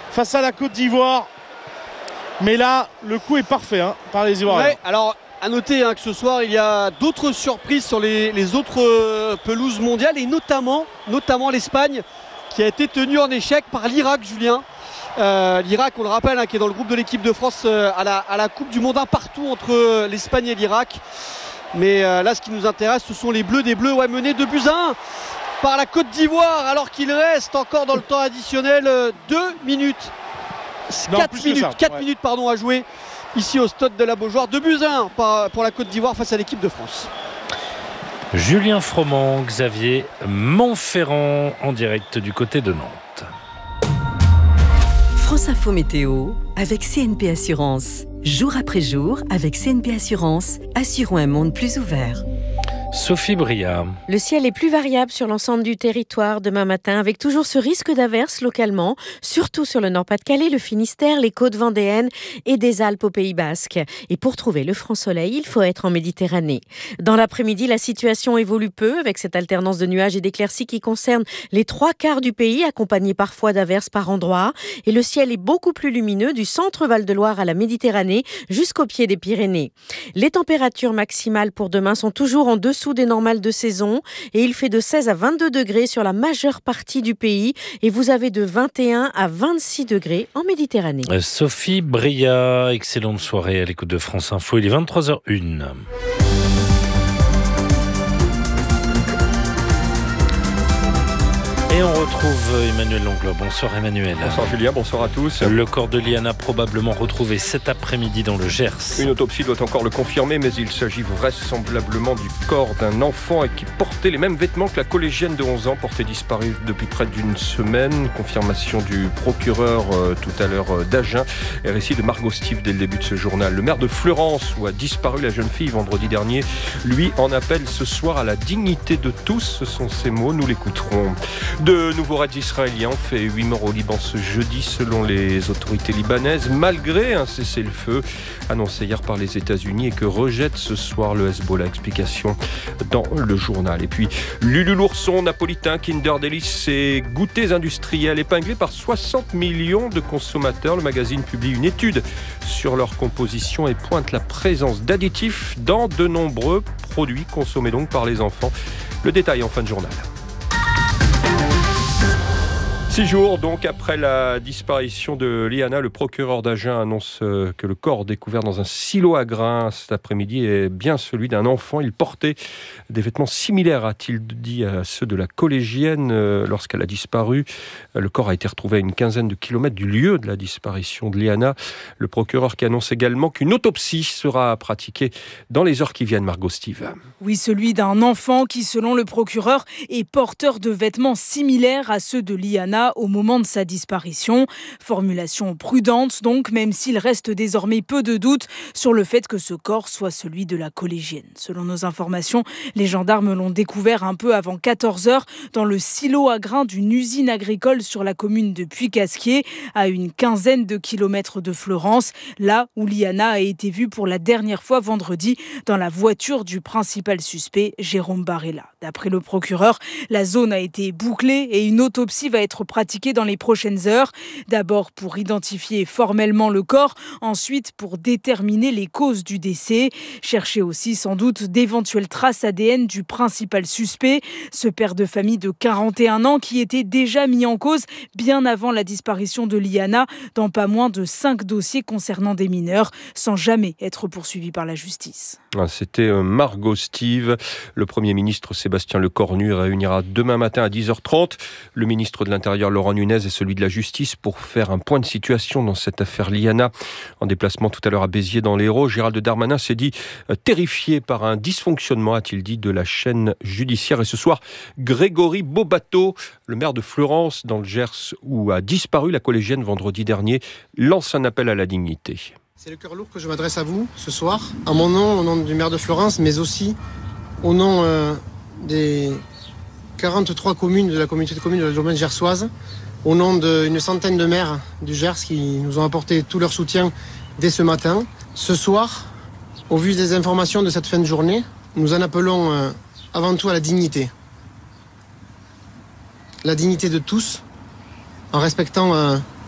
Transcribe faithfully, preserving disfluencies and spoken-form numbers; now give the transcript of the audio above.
face à la Côte d'Ivoire. Mais là, le coup est parfait hein, par les Ivoiriens. Ouais, alors, à noter hein, que ce soir, il y a d'autres surprises sur les, les autres euh, pelouses mondiales et notamment, notamment l'Espagne qui a été tenue en échec par l'Irak, Julien. Euh, L'Irak, on le rappelle, hein, qui est dans le groupe de l'équipe de France euh, à, la, à la Coupe du Monde, un partout entre euh, l'Espagne et l'Irak. Mais euh, là, ce qui nous intéresse, ce sont les Bleus des Bleus, ouais, menés deux buts à un par la Côte d'Ivoire, alors qu'il reste encore dans le temps additionnel euh, deux minutes. quatre minutes, quatre ouais. minutes pardon, à jouer ici au stade de la Beaujoire. deux buts à un pour la Côte d'Ivoire face à l'équipe de France. Julien Froment, Xavier Montferrand en direct du côté de Nantes. France Info Météo avec C N P Assurance. Jour après jour, avec C N P Assurance, assurons un monde plus ouvert. Sophie Bria. Le ciel est plus variable sur l'ensemble du territoire demain matin, avec toujours ce risque d'averses localement, surtout sur le Nord-Pas-de-Calais, le Finistère, les côtes vendéennes et des Alpes au Pays Basque. Et pour trouver le franc soleil, il faut être en Méditerranée. Dans l'après-midi, la situation évolue peu, avec cette alternance de nuages et d'éclaircies qui concerne les trois quarts du pays, accompagnés parfois d'averses par endroits. Et le ciel est beaucoup plus lumineux du centre Val-de-Loire à la Méditerranée jusqu'au pied des Pyrénées. Les températures maximales pour demain sont toujours en dessous des normales de saison et il fait de seize à vingt-deux degrés sur la majeure partie du pays et vous avez de vingt et un à vingt-six degrés en Méditerranée. Sophie Bria, excellente soirée à l'écoute de France Info, il est vingt-trois heures une. Et on retrouve Emmanuel Langlois. Bonsoir Emmanuel. Bonsoir Julien, bonsoir à tous. Le corps de Liana probablement retrouvé cet après-midi dans le Gers. Une autopsie doit encore le confirmer, mais il s'agit vraisemblablement du corps d'un enfant et qui portait les mêmes vêtements que la collégienne de onze ans, portée disparue depuis près d'une semaine. Confirmation du procureur euh, tout à l'heure euh, d'Agen. Et récit de Margot Steve dès le début de ce journal. Le maire de Fleurance, où a disparu la jeune fille vendredi dernier, lui en appelle ce soir à la dignité de tous. Ce sont ses mots, nous l'écouterons. De nouveaux raids israéliens ont fait huit morts au Liban ce jeudi selon les autorités libanaises, malgré un cessez-le-feu annoncé hier par les États-Unis et que rejette ce soir le Hezbollah. Explication dans le journal. Et puis Lulu l'ourson napolitain, Kinder Delice et goûters industriels épinglés par soixante millions de consommateurs. Le magazine publie une étude sur leur composition et pointe la présence d'additifs dans de nombreux produits consommés donc par les enfants. Le détail en fin de journal. Six jours donc après la disparition de Liana, le procureur d'Agen annonce que le corps découvert dans un silo à grains cet après-midi est bien celui d'un enfant. Il portait des vêtements similaires, a-t-il dit, à ceux de la collégienne lorsqu'elle a disparu. Le corps a été retrouvé à une quinzaine de kilomètres du lieu de la disparition de Liana. Le procureur qui annonce également qu'une autopsie sera pratiquée dans les heures qui viennent, Margot Steve. Oui, celui d'un enfant qui, selon le procureur, est porteur de vêtements similaires à ceux de Liana au moment de sa disparition. Formulation prudente donc, même s'il reste désormais peu de doutes sur le fait que ce corps soit celui de la collégienne. Selon nos informations, les gendarmes l'ont découvert un peu avant quatorze heures dans le silo à grains d'une usine agricole sur la commune de Puy-Casquier, à une quinzaine de kilomètres de Fleurance, là où Liana a été vue pour la dernière fois vendredi dans la voiture du principal suspect, Jérôme Barella. D'après le procureur, la zone a été bouclée et une autopsie va être pratiquée dans les prochaines heures. D'abord pour identifier formellement le corps, ensuite pour déterminer les causes du décès. Chercher aussi sans doute d'éventuelles traces A D N du principal suspect, ce père de famille de quarante et un ans qui était déjà mis en cause bien avant la disparition de Liana dans pas moins de cinq dossiers concernant des mineurs, sans jamais être poursuivi par la justice. C'était Margot Steve. Le Premier ministre Sébastien Lecornu réunira demain matin à dix heures trente le ministre de l'Intérieur Laurent Nunez et celui de la Justice pour faire un point de situation dans cette affaire Liana. En déplacement tout à l'heure à Béziers dans l'Hérault, Gérald Darmanin s'est dit terrifié par un dysfonctionnement, a-t-il dit, de la chaîne judiciaire. Et ce soir, Grégory Bobato, le maire de Fleurance dans le Gers où a disparu la collégienne vendredi dernier, lance un appel à la dignité. C'est le cœur lourd que je m'adresse à vous ce soir, à mon nom, au nom du maire de Fleurance, mais aussi au nom euh, des quarante-trois communes de la communauté de communes de la domaine gersoise, au nom d'une centaine de maires du Gers qui nous ont apporté tout leur soutien dès ce matin. Ce soir, au vu des informations de cette fin de journée, nous en appelons euh, avant tout à la dignité. La dignité de tous, en respectant euh,